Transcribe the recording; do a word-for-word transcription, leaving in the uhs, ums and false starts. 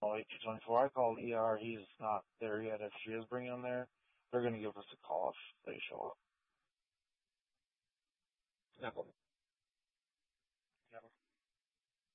eight two two four. I called E R. He's not there yet. If she is bringing him there, they're going to give us a call if they show up. No.